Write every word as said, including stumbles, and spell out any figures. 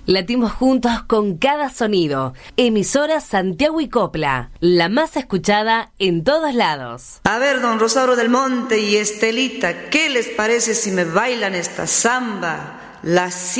Latimos juntos con cada sonido. Emisora Santiago y Copla, la más escuchada en todos lados. A ver, don Rosauro del Monte y Estelita, ¿qué les parece si me bailan esta samba? La